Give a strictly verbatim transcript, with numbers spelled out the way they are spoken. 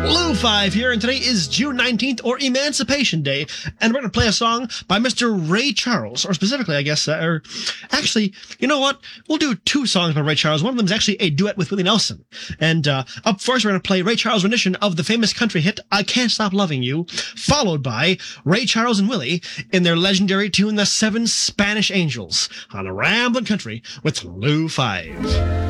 Blue Five here, and today is June nineteenth, or Emancipation Day, and we're going to play a song by Mister Ray Charles, or specifically, I guess, uh, or actually, you know what? We'll do two songs by Ray Charles. One of them is actually a duet with Willie Nelson. And uh, up first, we're going to play Ray Charles' rendition of the famous country hit, I Can't Stop Loving You, followed by Ray Charles and Willie in their legendary tune, The Seven Spanish Angels, on a Ramblin' Country with Blue Five.